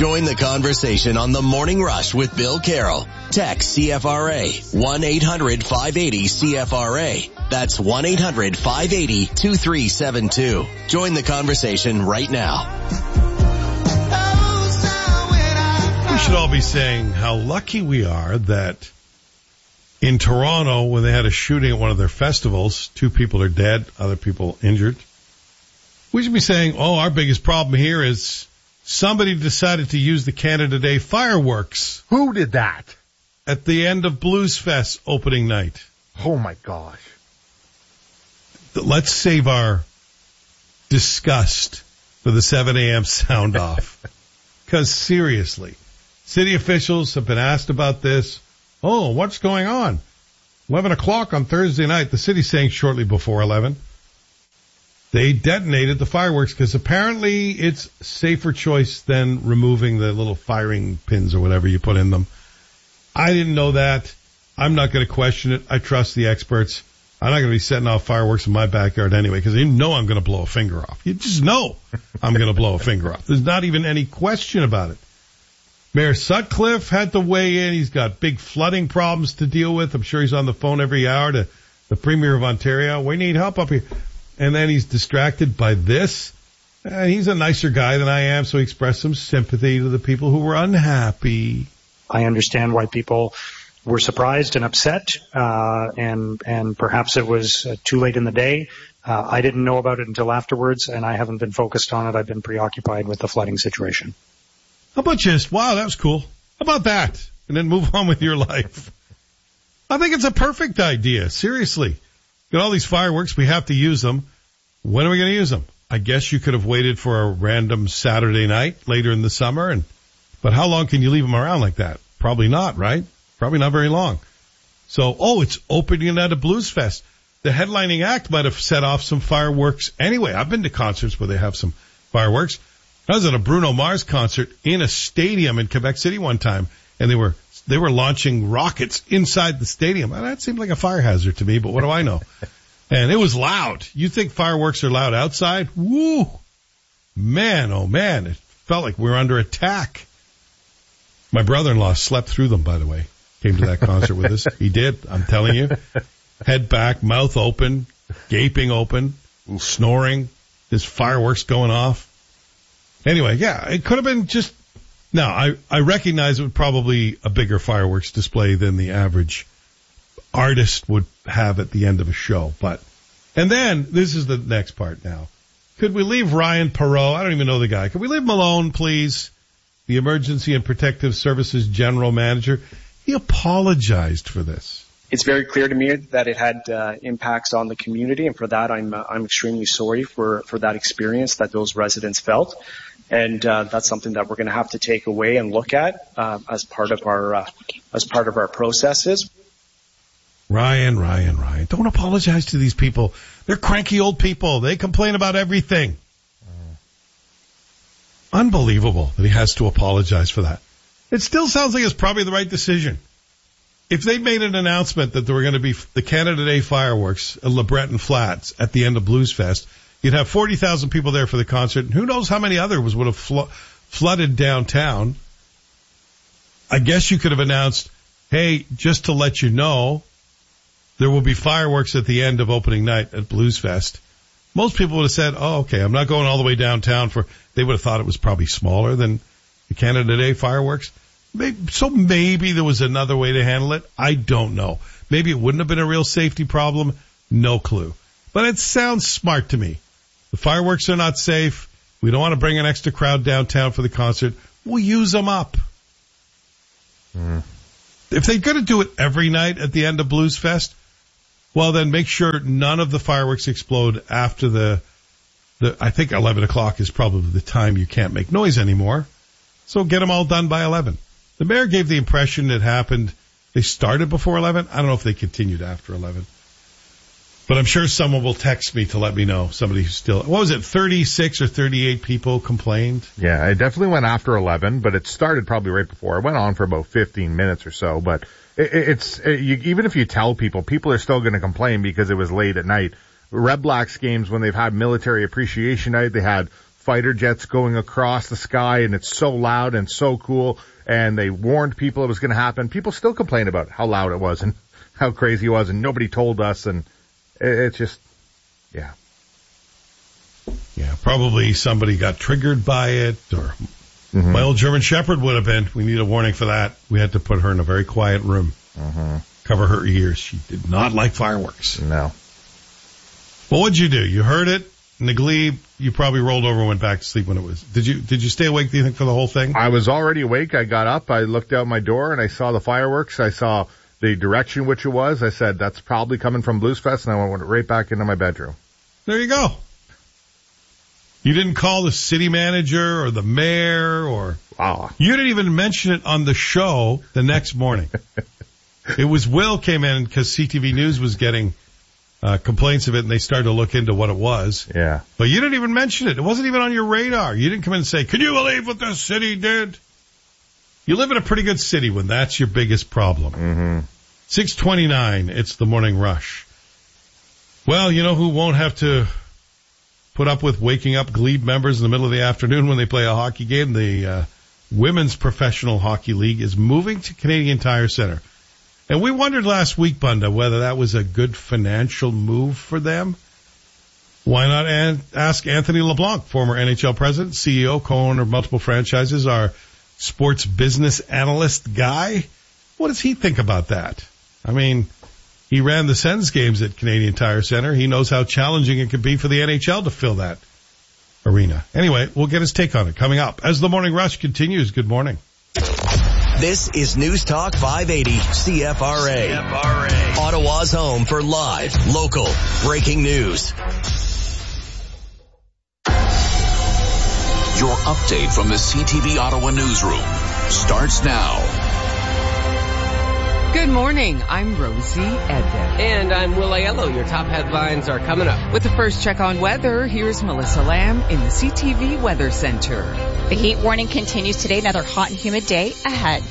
Join the conversation on The Morning Rush with Bill Carroll. Text CFRA 1-800-580-CFRA. That's 1-800-580-2372. Join the conversation right now. We should all be saying how lucky we are that in Toronto, when they had a shooting at one of their festivals, 2 people are dead, other people injured. We should be saying, oh, our biggest problem here is somebody decided to use the Canada Day fireworks. Who did that? At the end of Blues Fest opening night. Oh, my gosh. Let's save our disgust for the 7 a.m. sound off. Because seriously, city officials have been asked about this. Oh, what's going on? 11 o'clock on Thursday night. The city's saying shortly before 11. They detonated the fireworks because apparently it's safer choice than removing the little firing pins or whatever you put in them. I didn't know that. I'm not going to question it. I trust the experts. I'm not going to be setting off fireworks in my backyard anyway because you know I'm going to blow a finger off. You just know I'm going to blow a finger off. There's not even any question about it. Mayor Sutcliffe had to weigh in. He's got big flooding problems to deal with. I'm sure he's on the phone every hour to the Premier of Ontario. We need help up here. And then he's distracted by this. He's a nicer guy than I am, so he expressed some sympathy to the people who were unhappy. I understand why people were surprised and upset, and perhaps it was too late in the day. I didn't know about it until afterwards, and I haven't been focused on it. I've been preoccupied with the flooding situation. How about just, wow, that was cool. How about that? And then move on with your life. I think it's a perfect idea. Seriously. Got all these fireworks. We have to use them. When are we going to use them? I guess you could have waited for a random Saturday night later in the summer. But how long can you leave them around like that? Probably not, right? Probably not very long. So, it's opening at a Blues Fest. The headlining act might have set off some fireworks anyway. I've been to concerts where they have some fireworks. I was at a Bruno Mars concert in a stadium in Quebec City one time, and they were launching rockets inside the stadium. And that seemed like a fire hazard to me, but what do I know? And it was loud. You think fireworks are loud outside? Woo! Man, oh man, it felt like we were under attack. My brother-in-law slept through them, by the way. Came to that concert with us. He did, I'm telling you. Head back, mouth open, gaping open, snoring. There's fireworks going off. Anyway, yeah, it could have been just... Now, I recognize it was probably a bigger fireworks display than the average artist would have at the end of a show. And then, this is the next part now. Could we leave Ryan Perot? I don't even know the guy. Could we leave him alone, please? The Emergency and Protective Services General Manager. He apologized for this. It's very clear to me that it had impacts on the community, and for that I'm extremely sorry for that experience that those residents felt. And that's something that we're going to have to take away and look at as part of our processes. Ryan, don't apologize to these people. They're cranky old people. They complain about everything. Unbelievable that he has to apologize for that. It still sounds like it's probably the right decision. If they made an announcement that there were going to be the Canada Day fireworks at LeBreton Flats at the end of Blues Fest, you'd have 40,000 people there for the concert, and who knows how many others would have flooded downtown. I guess you could have announced, hey, just to let you know, there will be fireworks at the end of opening night at Blues Fest. Most people would have said, oh, okay, I'm not going all the way downtown they would have thought it was probably smaller than the Canada Day fireworks. So maybe there was another way to handle it. I don't know. Maybe it wouldn't have been a real safety problem. No clue. But it sounds smart to me. The fireworks are not safe. We don't want to bring an extra crowd downtown for the concert. We'll use them up. If they're going to do it every night at the end of Blues Fest, well, then make sure none of the fireworks explode after I think 11 o'clock is probably the time you can't make noise anymore. So get them all done by 11. The mayor gave the impression it happened. They started before 11. I don't know if they continued after 11. But I'm sure someone will text me to let me know. Somebody who's still, what was it, 36 or 38 people complained? Yeah, it definitely went after 11, but it started probably right before. It went on for about 15 minutes or so, but even if you tell people are still going to complain because it was late at night. Red Blacks games, when they've had military appreciation night, they had fighter jets going across the sky, and it's so loud and so cool, and they warned people it was going to happen. People still complain about how loud it was and how crazy it was, and nobody told us, and it's just, yeah. Yeah, probably somebody got triggered by it, or my old German Shepherd would have been. We need a warning for that. We had to put her in a very quiet room, cover her ears. She did not like fireworks. No. Well, what'd you do? You heard it in the Glebe. You probably rolled over and went back to sleep when it was. Did you stay awake, do you think, for the whole thing? I was already awake. I got up. I looked out my door, and I saw the fireworks. I saw the direction which it was. I said, that's probably coming from Blues Fest, and I went right back into my bedroom. There you go. You didn't call the city manager or the mayor or... Wow. You didn't even mention it on the show the next morning. It was Will came in because CTV News was getting complaints of it, and they started to look into what it was. Yeah. But you didn't even mention it. It wasn't even on your radar. You didn't come in and say, can you believe what the city did? You live in a pretty good city when that's your biggest problem. 6:29, it's the Morning Rush. Well, you know who won't have to put up with waking up Glebe members in the middle of the afternoon when they play a hockey game? The Women's Professional Hockey League is moving to Canadian Tire Center. And we wondered last week, Bunda, whether that was a good financial move for them. Why not ask Anthony LeBlanc, former NHL president, CEO, co-owner of multiple franchises, our sports business analyst guy? What does he think about that? I mean, he ran the Sens games at Canadian Tire Center. He knows how challenging it could be for the NHL to fill that arena. Anyway, we'll get his take on it coming up as the Morning Rush continues. Good morning. This is News Talk 580 CFRA. Ottawa's home for live, local, breaking news. Your update from the CTV Ottawa newsroom starts now. Good morning. I'm Rosie Edvin. And I'm Will Aiello. Your top headlines are coming up. With the first check on weather, here's Melissa Lamb in the CTV Weather Center. The heat warning continues today. Another hot and humid day ahead.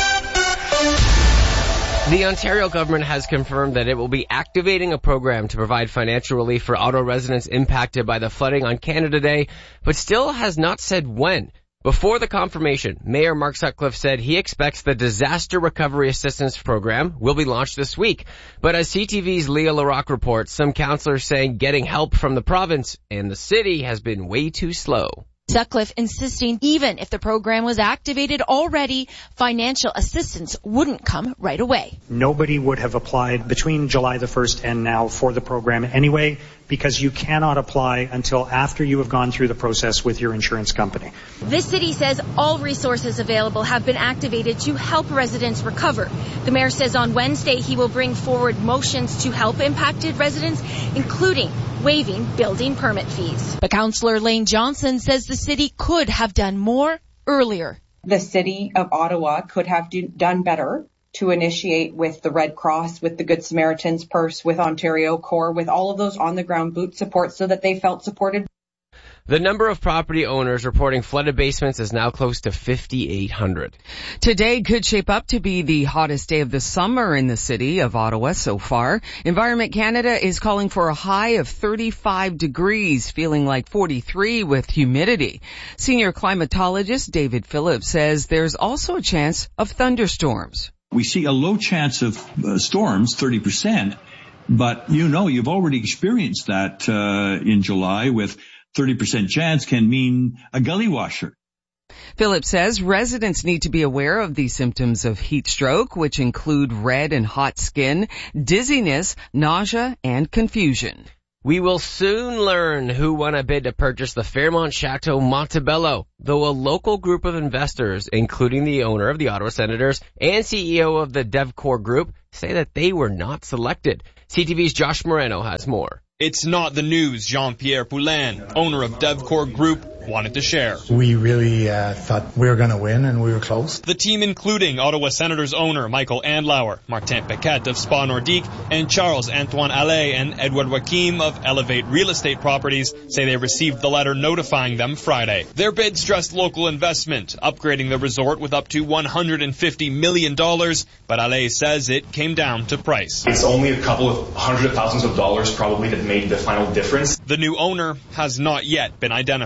The Ontario government has confirmed that it will be activating a program to provide financial relief for Ottawa residents impacted by the flooding on Canada Day, but still has not said when. Before the confirmation, Mayor Mark Sutcliffe said he expects the Disaster Recovery Assistance Program will be launched this week. But as CTV's Leah LaRocque reports, some councillors saying getting help from the province and the city has been way too slow. Sutcliffe insisting even if the program was activated already, financial assistance wouldn't come right away. Nobody would have applied between July the 1st and now for the program anyway, because you cannot apply until after you have gone through the process with your insurance company. This city says all resources available have been activated to help residents recover. The mayor says on Wednesday he will bring forward motions to help impacted residents, including waiving building permit fees. But Councillor Lane Johnson says the city could have done more earlier. The city of Ottawa could have done better to initiate with the Red Cross, with the Good Samaritan's Purse, with Ontario Corps, with all of those on-the-ground boot support so that they felt supported. The number of property owners reporting flooded basements is now close to 5,800. Today could shape up to be the hottest day of the summer in the city of Ottawa so far. Environment Canada is calling for a high of 35 degrees, feeling like 43 with humidity. Senior climatologist David Phillips says there's also a chance of thunderstorms. We see a low chance of storms, 30%, but you've already experienced that in July with 30% chance can mean a gully washer. Phillips says residents need to be aware of the symptoms of heat stroke, which include red and hot skin, dizziness, nausea, and confusion. We will soon learn who won a bid to purchase the Fairmont Chateau Montebello, though a local group of investors, including the owner of the Ottawa Senators and CEO of the DevCore Group, say that they were not selected. CTV's Josh Moreno has more. It's not the news Jean-Pierre Poulin, owner of DevCore Group, wanted to share. We really thought we were going to win, and we were close. The team, including Ottawa Senators owner Michael Andlauer, Martin Paquette of Spa Nordique, and Charles-Antoine Allais and Edward Joachim of Elevate Real Estate Properties, say they received the letter notifying them Friday. Their bid stressed local investment, upgrading the resort with up to $150 million, but Allais says it came down to price. It's only a couple of hundred thousands of dollars probably that made the final difference. The new owner has not yet been identified.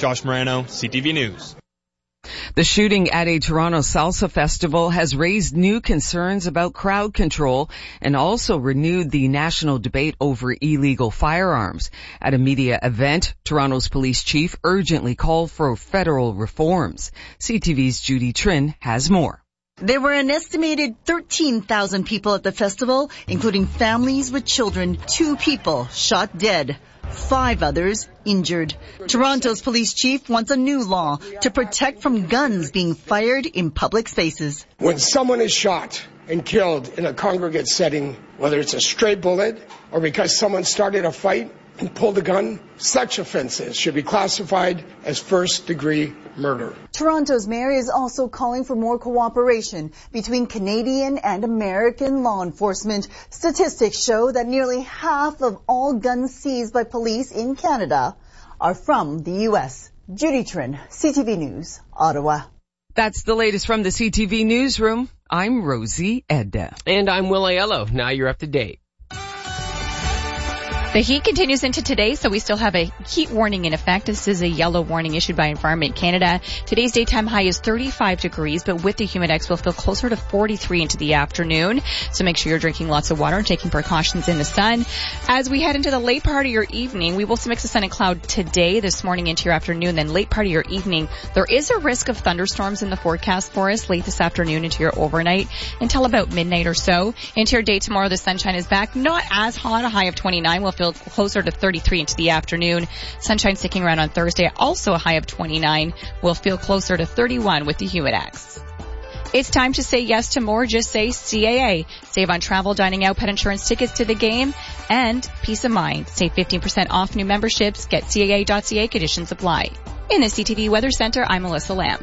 Josh Moreno, CTV News. The shooting at a Toronto Salsa festival has raised new concerns about crowd control and also renewed the national debate over illegal firearms. At a media event, Toronto's police chief urgently called for federal reforms. CTV's Judy Trin has more. There were an estimated 13,000 people at the festival, including families with children. 2 people shot dead. 5 others injured. Toronto's police chief wants a new law to protect from guns being fired in public spaces. When someone is shot and killed in a congregate setting, whether it's a stray bullet or because someone started a fight and pulled a gun, such offenses should be classified as first-degree murder. Toronto's mayor is also calling for more cooperation between Canadian and American law enforcement. Statistics show that nearly half of all guns seized by police in Canada are from the U.S. Judy Trin, CTV News, Ottawa. That's the latest from the CTV Newsroom. I'm Rosie Edda. And I'm Will Aiello. Now you're up to date. The heat continues into today, so we still have a heat warning in effect. This is a yellow warning issued by Environment Canada. Today's daytime high is 35 degrees, but with the Humidex, we'll feel closer to 43 into the afternoon. So make sure you're drinking lots of water and taking precautions in the sun. As we head into the late part of your evening, we will see mix of sun and cloud today, this morning into your afternoon, then late part of your evening. There is a risk of thunderstorms in the forecast for us late this afternoon into your overnight until about midnight or so. Into your day tomorrow, the sunshine is back. Not as hot, a high of 29. We'll feel closer to 33 into the afternoon. Sunshine sticking around on Thursday, also a high of 29. We'll feel closer to 31 with the Humidex. It's time to say yes to more. Just say CAA. Save on travel, dining out, pet insurance, tickets to the game, and peace of mind. Save 15% off new memberships. Get CAA.ca. Conditions apply. In the CTV Weather Center, I'm Melissa Lamb.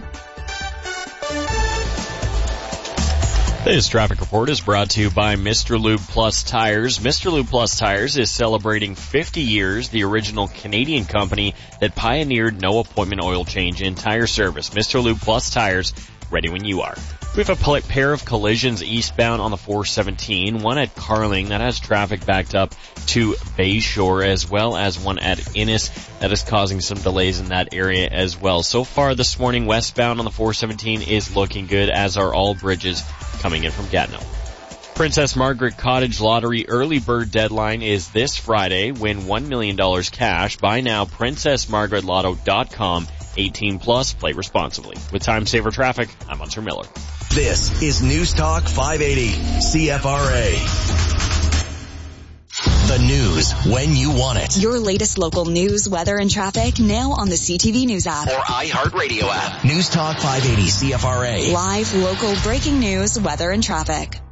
This traffic report is brought to you by Mr. Lube Plus Tires. Mr. Lube Plus Tires is celebrating 50 years, the original Canadian company that pioneered no appointment oil change in tire service. Mr. Lube Plus Tires, ready when you are. We have a pair of collisions eastbound on the 417, one at Carling that has traffic backed up to Bayshore, as well as one at Innis that is causing some delays in that area as well. So far this morning, westbound on the 417 is looking good, as are all bridges coming in from Gatineau. Princess Margaret Cottage Lottery early bird deadline is this Friday. Win $1 million cash. Buy now, princessmargaretlotto.com. 18 plus, play responsibly. With Time Saver Traffic, I'm Hunter Miller. This is News Talk 580, CFRA. The news when you want it. Your latest local news, weather, and traffic now on the CTV News app. Or iHeartRadio app. News Talk 580, CFRA. Live, local, breaking news, weather, and traffic.